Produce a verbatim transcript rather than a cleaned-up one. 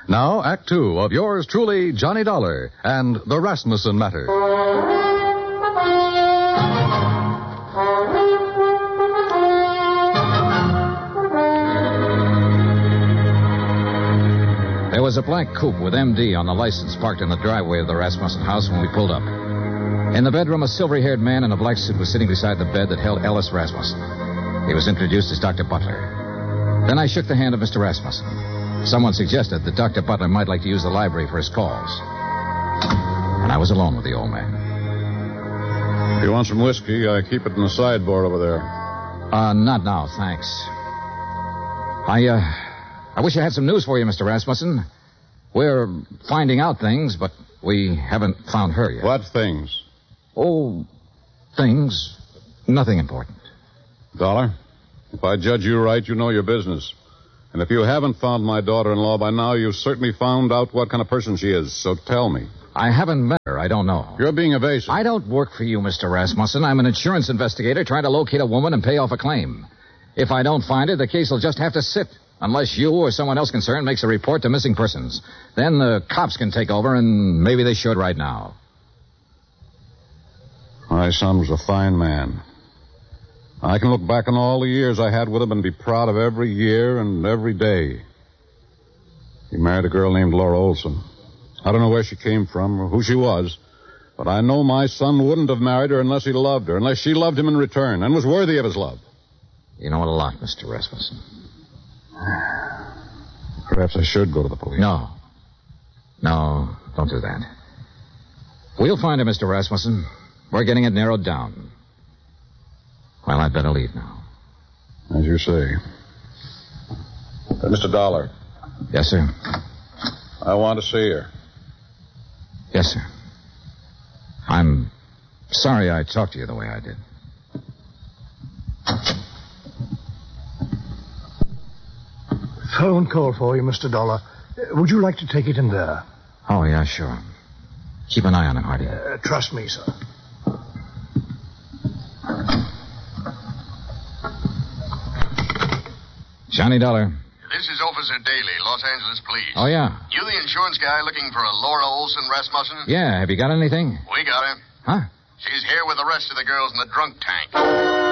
Now, Act Two of yours truly, Johnny Dollar, and the Rasmussen Matter. There was a black coupe with M D on the license parked in the driveway of the Rasmussen house when we pulled up. In the bedroom, a silvery-haired man in a black suit was sitting beside the bed that held Ellis Rasmussen. He was introduced as Doctor Butler. Then I shook the hand of Mister Rasmussen. Someone suggested that Doctor Butler might like to use the library for his calls. And I was alone with the old man. If you want some whiskey, I keep it in the sideboard over there. Uh, not now, thanks. I, uh... I wish I had some news for you, Mister Rasmussen. We're finding out things, but we haven't found her yet. What things? Oh, things. Nothing important. Dollar, if I judge you right, you know your business. And if you haven't found my daughter-in-law by now, you've certainly found out what kind of person she is. So tell me. I haven't met her. I don't know. You're being evasive. I don't work for you, Mister Rasmussen. I'm an insurance investigator trying to locate a woman and pay off a claim. If I don't find her, the case will just have to sit. Unless you or someone else concerned makes a report to missing persons. Then the cops can take over, and maybe they should right now. My son was a fine man. I can look back on all the years I had with him and be proud of every year and every day. He married a girl named Laura Olson. I don't know where she came from or who she was, but I know my son wouldn't have married her unless he loved her, unless she loved him in return and was worthy of his love. You know it a lot, Mister Rasmussen. Perhaps I should go to the police. No. No, don't do that. We'll find her, Mister Rasmussen. We're getting it narrowed down. Well, I'd better leave now. As you say. Uh, Mister Dollar. Yes, sir. I want to see her. Yes, sir. I'm sorry I talked to you the way I did. Phone call for you, Mister Dollar. Uh, would you like to take it in there? Oh, yeah, sure. Keep an eye on him, Hardy. Uh, trust me, sir. Johnny Dollar. This is Officer Daly, Los Angeles Police. Oh, yeah. You the insurance guy looking for a Laura Olson Rasmussen? Yeah, have you got anything? We got her. Huh? She's here with the rest of the girls in the drunk tank.